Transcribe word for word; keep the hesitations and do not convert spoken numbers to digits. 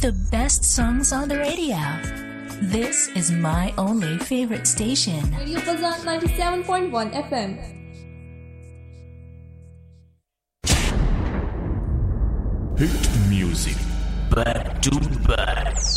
The best songs on the radio. This is my only favorite station. Radio Bazan ninety-seven point one F M. Hit music back to back.